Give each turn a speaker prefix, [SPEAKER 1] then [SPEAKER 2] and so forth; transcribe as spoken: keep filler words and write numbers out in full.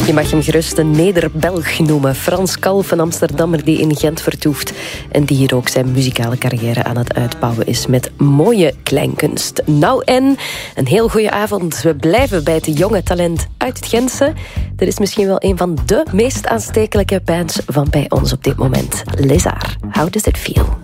[SPEAKER 1] Je mag hem gerust een Neder-Belg noemen. Frans Kalf, een Amsterdammer die in Gent vertoeft en die hier ook zijn muzikale carrière aan het uitbouwen is met mooie kleinkunst. Nou en, een heel goede avond. We blijven bij het jonge talent uit het Gentse. Er is misschien wel een van de meest aanstekelijke bands van bij ons op dit moment. Les Arts, How Does It Feel?